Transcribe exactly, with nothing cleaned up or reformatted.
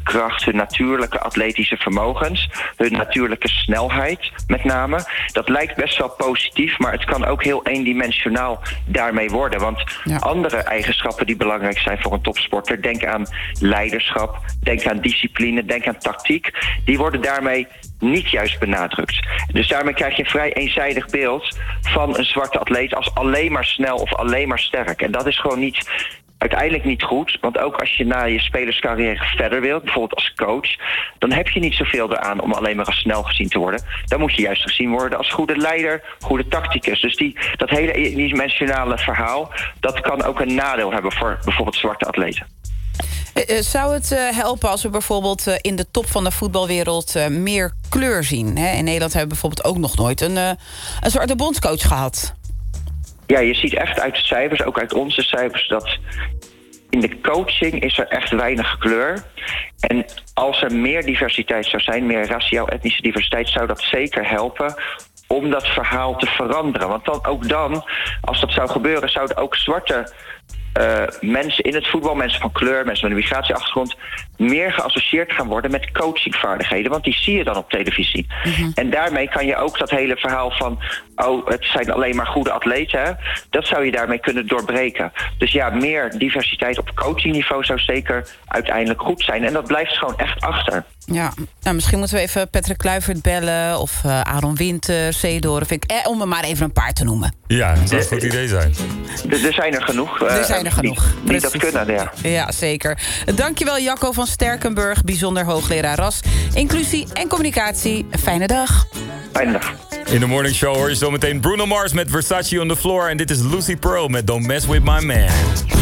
kracht, hun natuurlijke atletische vermogens, hun natuurlijke snelheid met name. Dat lijkt best wel positief, maar het kan ook heel eendimensionaal daarmee worden. Want ja. andere eigenschappen die belangrijk zijn voor een topsporter, denk aan leiderschap, denk aan discipline, denk aan tactiek, die worden daarmee niet juist benadrukt. Dus daarmee krijg je een vrij eenzijdig beeld van een zwarte atleet als alleen maar snel of alleen maar sterk. En dat is gewoon niet, uiteindelijk niet goed. Want ook als je na je spelerscarrière verder wilt, bijvoorbeeld als coach, dan heb je niet zoveel eraan om alleen maar als snel gezien te worden. Dan moet je juist gezien worden als goede leider, goede tacticus. Dus die, dat hele eendimensionale verhaal, dat kan ook een nadeel hebben voor bijvoorbeeld zwarte atleten. Uh, zou het uh, helpen als we bijvoorbeeld uh, in de top van de voetbalwereld uh, meer kleur zien? Hè? In Nederland hebben we bijvoorbeeld ook nog nooit een, uh, een zwarte bondscoach gehad. Ja, je ziet echt uit de cijfers, ook uit onze cijfers, dat in de coaching is er echt weinig kleur. En als er meer diversiteit zou zijn, meer raciaal-etnische diversiteit, zou dat zeker helpen om dat verhaal te veranderen. Want dan, ook dan, als dat zou gebeuren, zouden ook zwarte Uh, mensen in het voetbal, mensen van kleur, mensen met een migratieachtergrond, meer geassocieerd gaan worden met coachingvaardigheden. Want die zie je dan op televisie. Mm-hmm. En daarmee kan je ook dat hele verhaal van, oh, het zijn alleen maar goede atleten, hè? Dat zou je daarmee kunnen doorbreken. Dus ja, meer diversiteit op coachingniveau zou zeker uiteindelijk goed zijn. En dat blijft gewoon echt achter. Ja, nou, misschien moeten we even Patrick Kluivert bellen of uh, Aaron Winter, Seedorf, ik, eh, om er maar even een paar te noemen. Ja, dat zou een goed idee zijn. Er, er zijn er genoeg. Uh, er zijn er genoeg. Die, die dat kunnen, ja. Ja, zeker. Dankjewel Jacco van Sterkenburg, bijzonder hoogleraar ras, inclusie en communicatie. Fijne dag. Fijne dag. In de Morning Show hoor je zo meteen Bruno Mars met Versace on the Floor. En dit is Lucy Pearl met Don't Mess With My Man.